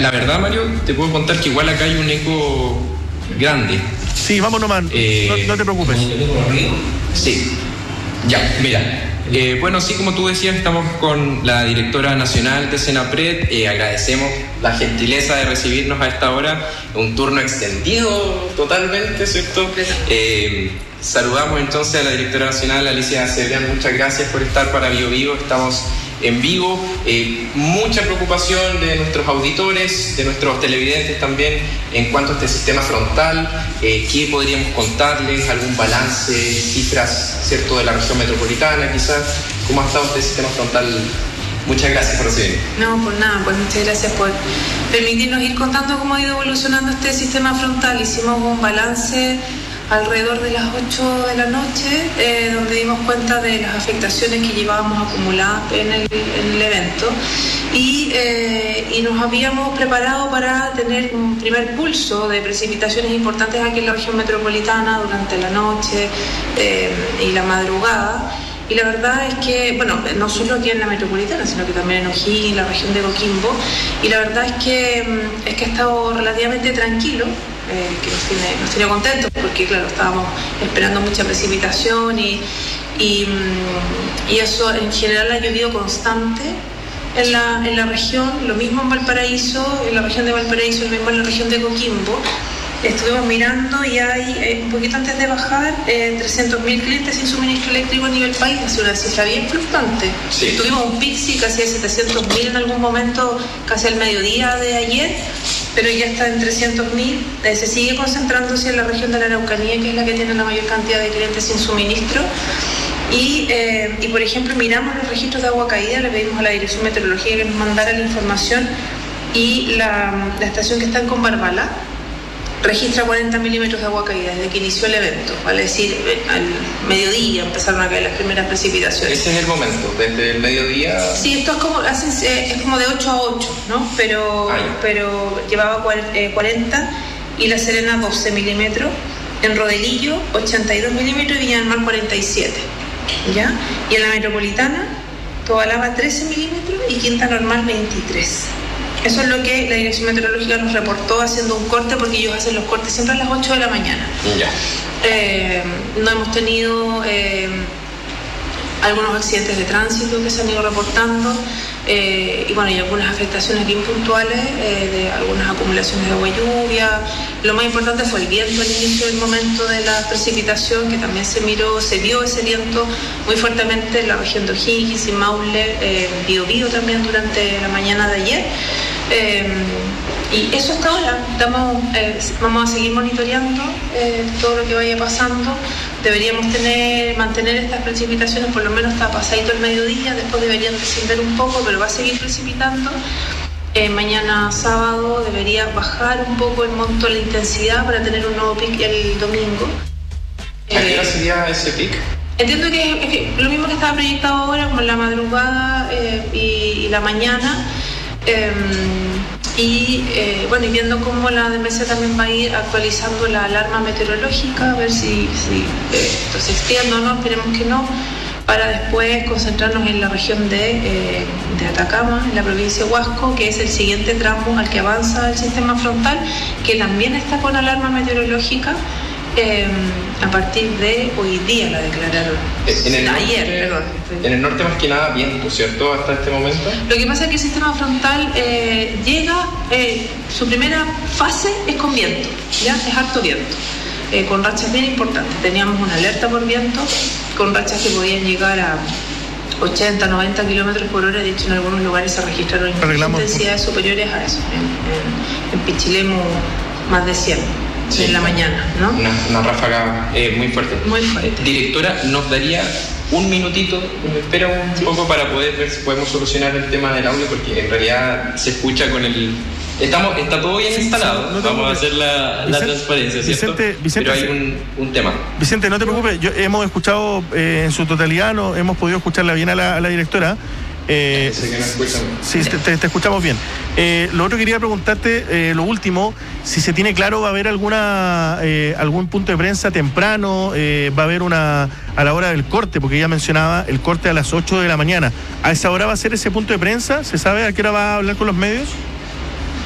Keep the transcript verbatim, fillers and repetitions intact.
la verdad, Mario, te puedo contar que igual acá hay un eco grande. Sí, vamos nomás, eh, no, no te preocupes. Sí, ya, mira. Eh, bueno, sí, como tú decías, estamos con la directora nacional de Senapred. Eh, agradecemos la gentileza de recibirnos a esta hora, un turno extendido totalmente, ¿cierto? Eh, saludamos entonces a la directora nacional, Alicia Cebrián. Muchas gracias por estar para Bio Vivo. Estamos en vivo. Eh, mucha preocupación de nuestros auditores, de nuestros televidentes también en cuanto a este sistema frontal. Eh, ¿Qué podríamos contarles? ¿Algún balance, cifras, cierto, de la región metropolitana quizás? ¿Cómo ha estado este sistema frontal? Muchas gracias por recibirnos. No, por nada, pues muchas gracias por permitirnos ir contando cómo ha ido evolucionando este sistema frontal. Hicimos un balance alrededor de las ocho de la noche, eh, donde dimos cuenta de las afectaciones que llevábamos acumuladas en el, en el evento y, eh, y nos habíamos preparado para tener un primer pulso de precipitaciones importantes aquí en la región metropolitana durante la noche eh, y la madrugada. Y la verdad es que, bueno, no solo aquí en la metropolitana, sino que también en O'Higgins, la región de Coquimbo, y la verdad es que, es que ha estado relativamente tranquilo, eh, que nos tiene, nos tiene contentos, porque claro, estábamos esperando mucha precipitación y, y, y eso en general ha llovido constante en la, en la región, lo mismo en Valparaíso, en la región de Valparaíso, lo mismo en la región de Coquimbo. Estuvimos mirando y hay, eh, un poquito antes de bajar, eh, trescientos mil clientes sin suministro eléctrico a nivel país, es una cifra bien fluctuante. Sí. Tuvimos un pic, sí, casi de setecientos mil en algún momento, casi al mediodía de ayer, pero ya está en trescientos mil. Eh, se sigue concentrándose en la región de la Araucanía, que es la que tiene la mayor cantidad de clientes sin suministro. Y, eh, y por ejemplo, miramos los registros de agua caída, le pedimos a la Dirección Meteorológica que nos mandara la información, y la, la estación que está en Combarbalá registra cuarenta milímetros de agua caída desde que inició el evento, vale decir, al mediodía empezaron a caer las primeras precipitaciones. Ese es el momento, desde el mediodía. Sí, esto es como, es como de ocho a ocho, ¿no? Pero, pero llevaba cuarenta, y La Serena doce milímetros, en Rodelillo ochenta y dos milímetros y Viña del Mar cuarenta y siete, ¿ya? Y en la metropolitana, Tobalaba trece milímetros y Quinta Normal veintitrés. Eso es lo que la Dirección Meteorológica nos reportó haciendo un corte, porque ellos hacen los cortes siempre a las ocho de la mañana. Ya. Eh, no hemos tenido eh, algunos accidentes de tránsito que se han ido reportando, eh, y bueno, y algunas afectaciones bien puntuales, eh, de algunas acumulaciones de agua y lluvia. Lo más importante fue el viento al inicio del momento de la precipitación, que también se miró, se vio ese viento muy fuertemente en la región de O'Higgins y Maule, eh, Bio Vivo también durante la mañana de ayer. Eh, y eso hasta ahora. Estamos, eh, vamos a seguir monitoreando eh, todo lo que vaya pasando. Deberíamos tener, mantener estas precipitaciones por lo menos hasta pasadito el mediodía, después deberían descender un poco, pero va a seguir precipitando. Eh, mañana sábado debería bajar un poco el monto, la intensidad, para tener un nuevo pic el domingo. ¿A qué hora sería ese pic? Entiendo que es, es lo mismo que estaba proyectado ahora, como en la madrugada eh, y, y la mañana. Eh, y eh, bueno, y viendo cómo la D M C también va a ir actualizando la alarma meteorológica, a ver si, si eh, esto se extiende o no, esperemos que no, para después concentrarnos en la región de, eh, de Atacama, en la provincia de Huasco, que es el siguiente tramo al que avanza el sistema frontal, que también está con alarma meteorológica. Eh, a partir de hoy día la declararon. En el Ayer, norte, perdón. En el norte más que nada viento, ¿cierto? Hasta este momento. Lo que pasa es que el sistema frontal eh, llega, eh, su primera fase es con viento, ¿ya? Es harto viento, eh, con rachas bien importantes. Teníamos una alerta por viento, con rachas que podían llegar a ochenta, noventa kilómetros por hora. De hecho, en algunos lugares se registraron intensidades superiores a eso. En, en, en Pichilemu, más de cien. Sí, en la mañana, ¿no? Una, una ráfaga eh, muy fuerte. Muy fuerte. Directora, ¿nos daría un minutito, me espera un sí. poco para poder ver si podemos solucionar el tema del audio? Porque en realidad se escucha con el... Estamos, está todo bien sí, instalado, sí, no vamos a hacer la, la transparencia, ¿cierto? Vicente, Vicente, pero hay un, un tema. Vicente, no te preocupes, yo, hemos escuchado eh, en su totalidad, no, hemos podido escucharla bien a la, a la directora. Eh, que no sí, te, te, te escuchamos bien. Eh, lo otro que quería preguntarte, eh, lo último, si se tiene claro, ¿va a haber alguna eh, algún punto de prensa temprano? Eh, ¿Va a haber una a la hora del corte? Porque ella mencionaba el corte a las ocho de la mañana. ¿A esa hora va a ser ese punto de prensa? ¿Se sabe a qué hora va a hablar con los medios?